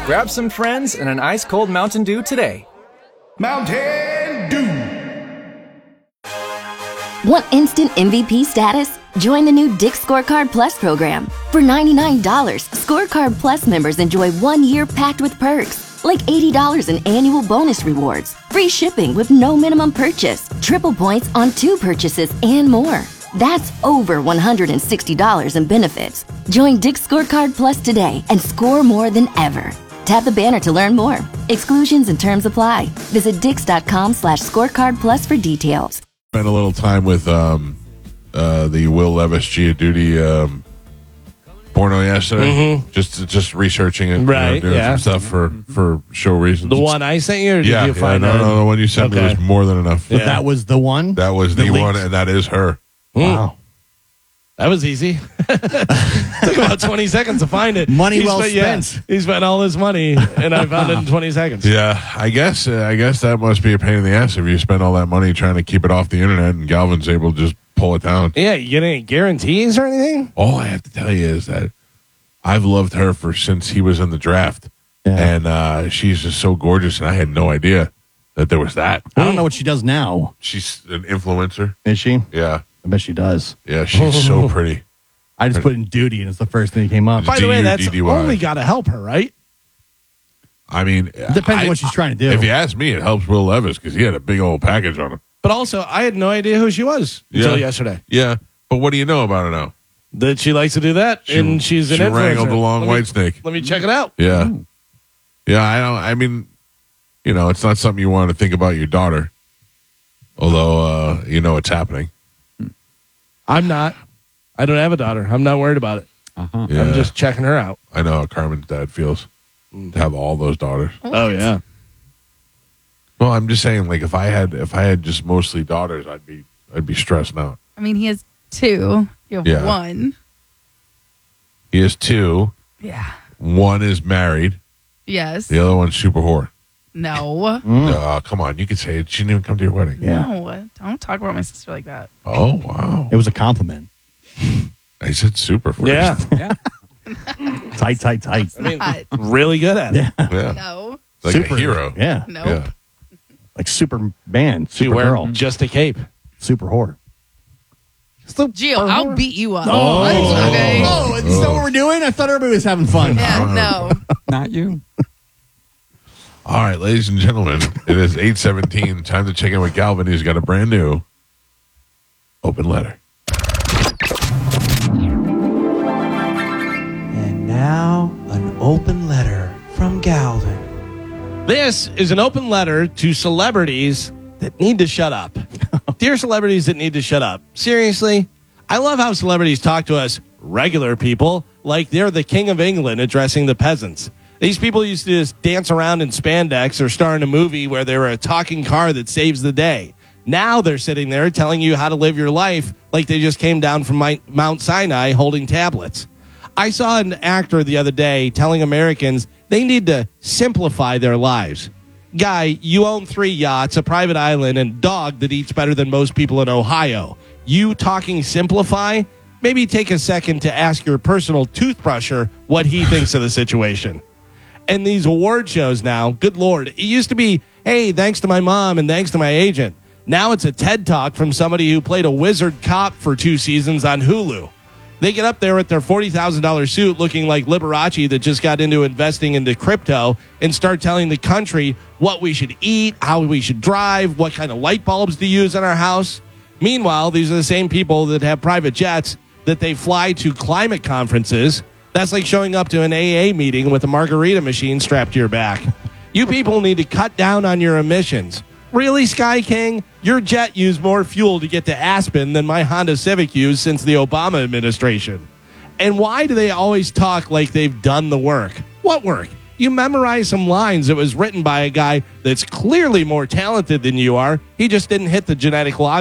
Grab some friends and an ice-cold Mountain Dew today. Mountain Dew. Want instant MVP status? Join the new Dick's Scorecard Plus program. For $99, Scorecard Plus members enjoy 1 year packed with perks, like $80 in annual bonus rewards, free shipping with no minimum purchase, triple points on 2 purchases, and more. That's over $160 in benefits. Join Dick's Scorecard Plus today and score more than ever. Tap the banner to learn more. Exclusions and terms apply. Visit dix.com/scorecard plus for details. Spent a little time with the Will Levis Giudice porno yesterday. Just researching it, right? Doing some stuff for show reasons. The one I sent you, or did you find no, the one you sent me was more than enough. But that was the one? That was the one, and that is her. Wow. That was easy. Took about 20 seconds to find it. Money well spent. He spent all his money, and I found it in 20 seconds. Yeah, I guess that must be a pain in the ass if you spend all that money trying to keep it off the internet, and Galvin's able to just pull it down. Yeah, you get any guarantees or anything? All I have to tell you is that I've loved her since he was in the draft, and she's just so gorgeous, and I had no idea that there was that. I don't know what she does now. She's an influencer. Is she? Yeah. I bet she does. Yeah, she's so pretty. I just put in duty, and it's the first thing that came up. By the way, that's D-U-D-D-Y. only got to help her, right? I mean, It depends on what she's trying to do. If you ask me, it helps Will Levis because he had a big old package on him. But also, I had no idea who she was until yesterday. Yeah, but what do you know about her now? That she likes to do that, and she's an She influencer. wrangled the long white snake. Let me check it out. Yeah, yeah. I mean, it's not something you want to think about your daughter, although it's happening. I'm not. I don't have a daughter. I'm not worried about it. Yeah. I'm just checking her out. I know how Carmen's dad feels to have all those daughters. Oh yeah. Well, I'm just saying, like if I had just mostly daughters, I'd be stressed out. I mean, he has 2. You have 1. He has 2. Yeah. One is married. Yes. The other one's super whore. No. Come on, you could say it. She didn't even come to your wedding. Yeah. No. Don't talk about my sister like that. Oh wow. It was a compliment. I said super first. Yeah. Tight. I mean, really good at it. Yeah. No. Like Super. a hero. Yeah. Nope. Yeah. Like Superman, She wear Supergirl, just a cape. super whore. Gio, I'll beat you up. Oh. Okay. Oh, is that what we're doing? I thought everybody was having fun. Yeah, no. Not you. All right, ladies and gentlemen, it is 8:17. Time to check in with Galvin. He's got a brand new open letter. And now, an open letter from Galvin. This is an open letter to celebrities that need to shut up. Dear celebrities that need to shut up. Seriously, I love how celebrities talk to us, regular people, like they're the king of England addressing the peasants. These people used to just dance around in spandex or star in a movie where they were a talking car that saves the day. Now they're sitting there telling you how to live your life like they just came down from Mount Sinai holding tablets. I saw an actor the other day telling Americans they need to simplify their lives. Guy, you own 3 yachts, a private island, and a dog that eats better than most people in Ohio. You talking simplify? Maybe take a second to ask your personal toothbrusher what he thinks of the situation. And these award shows now, good Lord, it used to be, hey, thanks to my mom and thanks to my agent. Now it's a TED Talk from somebody who played a wizard cop for 2 seasons on Hulu. They get up there with their $40,000 suit looking like Liberace that just got into investing into crypto and start telling the country what we should eat, how we should drive, what kind of light bulbs to use in our house. Meanwhile, these are the same people that have private jets that they fly to climate conferences. That's like showing up to an AA meeting with a margarita machine strapped to your back. You people need to cut down on your emissions. Really, Sky King? Your jet used more fuel to get to Aspen than my Honda Civic used since the Obama administration. And why do they always talk like they've done the work? What work? You memorize some lines that was written by a guy that's clearly more talented than you are. He just didn't hit the genetic lottery.